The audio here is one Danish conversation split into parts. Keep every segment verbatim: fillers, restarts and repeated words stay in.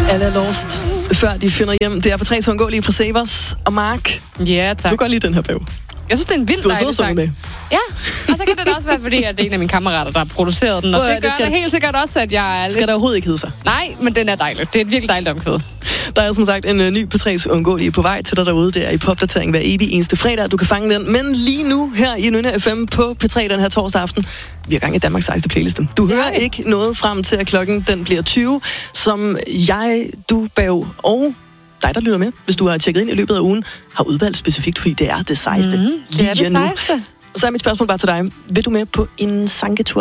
Alle er lost, før de finder hjem. Det er på tre uundgåelige fra Savers og Mark. Ja, tak. Du kan godt lide den her bag. Jeg synes, det er en vild Du har dejlig siddet med. Ja, og så kan det da også være, fordi at det er en af mine kammerater, der har produceret den. Og Prøv, det det gør skal- det helt sikkert også, at jeg er lidt... Skal der overhovedet ikke hedde sig? Nej, men den er dejlig. Det er et virkelig dejligt omkvæd. Der er som sagt en uh, ny P tre's uundgåelige på vej til dig derude. Det er i popdatering hver evig eneste fredag, du kan fange den. Men lige nu her i Nynne F M på P tre den her torsdag aften, vi er gang i Danmarks sejeste playliste. Du hører ikke noget frem til, at klokken den bliver tyve, som jeg, du, Bav og dig, der lytter med, hvis du har tjekket ind i løbet af ugen, har udvalgt specifikt, fordi det er det sejeste. Mm, det er det nu. sejeste. Og så er mit spørgsmål bare til dig. Vil du med på en sanketur?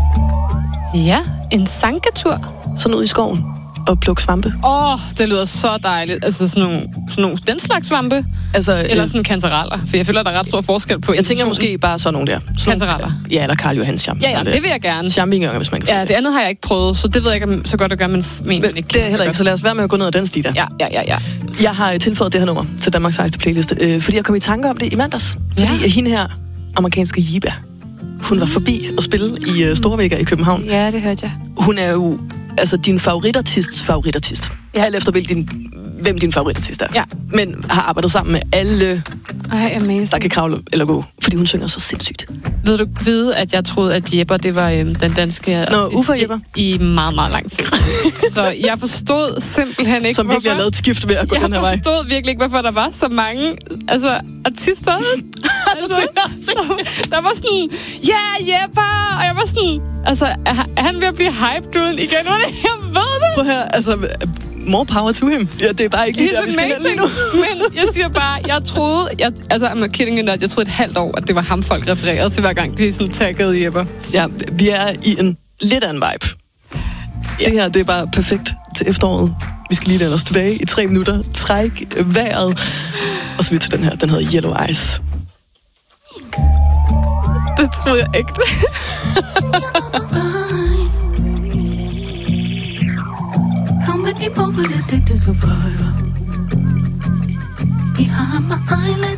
Ja, en sanketur. Sådan ud i skoven og plukke svampe? Åh, oh, det lyder så dejligt. Altså sådan nogle, sådan nogle den slags svampe. Altså, Eller øh, sådan kantareller. For jeg føler, der er ret stor forskel på jeg tænker måske bare sådan nogle der. Sådan nogle- kantareller. Ja, eller Karl Johans jam. Ja, ja, det vil jeg gerne. Champignoner, hvis man kan få Ja, det andet har jeg ikke prøvet, så det ved jeg ikke, om så godt at gøre, men men Men ikke. det er heller ikke, så lad os være med at gå ned ad den sti der. Ja, ja, ja, ja. Jeg har øh, tilføjet det her nummer til Danmarks sejeste playliste, øh, fordi jeg kom i tanke om det i mandags. Fordi Ja. hende her, amerikanske Jiba, hun var forbi og spille i øh, Storvægger i København. Ja, det hørte jeg. Hun er jo altså din favoritartists favoritartist. Ja. Alt efter hvilken, hvem din favoritartist er. Ja. Men har arbejdet sammen med alle, Ej, amazing. der kan kravle eller gå. Fordi hun synger så sindssygt. Ved du vide, at jeg troede, at Jepper, det var øhm, den danske artist Uffe Jepper? i, i meget, meget lang tid. Så jeg forstod simpelthen ikke, Som virkelig har hvorfor... lavet et skift ved at gå jeg den her vej. forstod virkelig ikke, hvorfor der var så mange altså, artister. altså, der, der var sådan, ja, yeah, Jepper! Og jeg var sådan, altså, er, han- er han ved at blive hyped uden igen? Jeg ved det! Prøv her, altså, more power to him. Ja, det er bare ikke lige der, vi He's skal hen lige amazing. nu. Men jeg siger bare, jeg troede, jeg, altså, I'm kidding you not, jeg troede et halvt år, at det var ham, folk refererede til hver gang, de sådan taggede Jepper. Ja, vi er i en lidt anden vibe. Ja. Det her, det er bare perfekt til efteråret. Vi skal lige lade os tilbage i tre minutter. Træk vejret. Og så lige til den her, den hedder Yellow Eyes. Det troede jeg ikke. How many people will it take to survive? Behind my eyelids